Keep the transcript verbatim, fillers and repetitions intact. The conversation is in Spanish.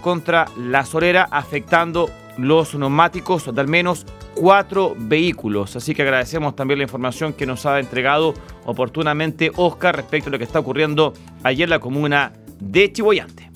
contra La Solera, afectando los neumáticos de al menos cuatro vehículos. Así que agradecemos también la información que nos ha entregado oportunamente Oscar respecto a lo que está ocurriendo ayer en la comuna de Chimboyante.